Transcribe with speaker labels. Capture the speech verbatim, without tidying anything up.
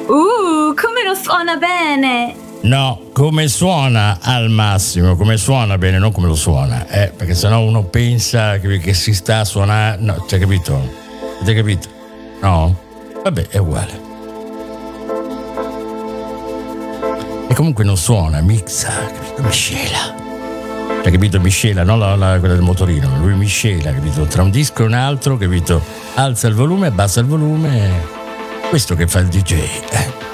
Speaker 1: Uh, come lo suona bene!
Speaker 2: No, come suona al massimo, come suona bene, non come lo suona, eh, perché sennò uno pensa che, che si sta a suonare. No, ti hai capito? Ti hai capito? No? Vabbè, è uguale. E comunque non suona, mixa, capito? Miscela. Hai capito? Miscela, non la, la, quella del motorino, lui miscela, capito? Tra un disco e un altro, capito? Alza il volume, abbassa il volume. Questo che fa il D J, eh.